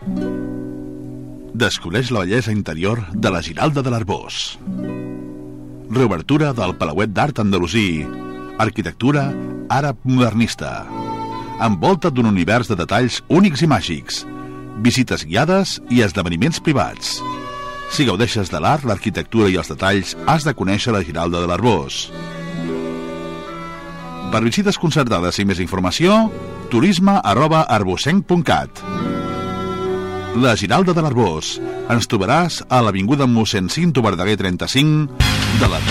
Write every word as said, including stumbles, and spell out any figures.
Descobreix la bellesa interior de la Giralda de l'Arboç. Reobertura del Palauet d'Art Andalusí. Arquitectura àrab modernista. Envolta d'un univers de detalls únics i màgics. Visites guiades i esdeveniments privats. Si gaudeixes de l'art, l'arquitectura i els detalls, has de conèixer la Giralda de l'Arboç. Per visites concertades i més informació, turisme arroba arbocenc punt cat. La Giralda de l'Arboç. Ens trobaràs a l'avinguda mossèn Cinto Verdaguer trenta-cinc de la